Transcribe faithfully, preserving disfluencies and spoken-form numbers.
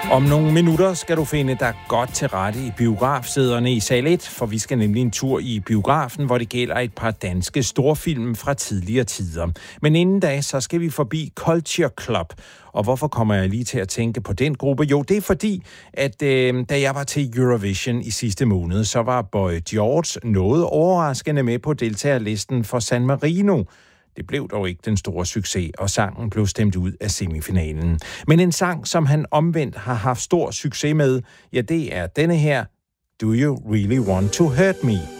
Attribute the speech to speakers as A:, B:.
A: Om nogle minutter skal du finde dig godt til rette i biografsæderne i sal et, for vi skal nemlig en tur i biografen, hvor det gælder et par danske storfilm fra tidligere tider. Men inden da, så skal vi forbi Culture Club. Og hvorfor kommer jeg lige til at tænke på den gruppe? Jo, det er fordi, at øh, da jeg var til Eurovision i sidste måned, så var Boy George noget overraskende med på deltagerlisten for San Marino. Det blev dog ikke den store succes, og sangen blev stemt ud af semifinalen. Men en sang, som han omvendt har haft stor succes med, ja, det er denne her, Do You Really Want to Hurt Me?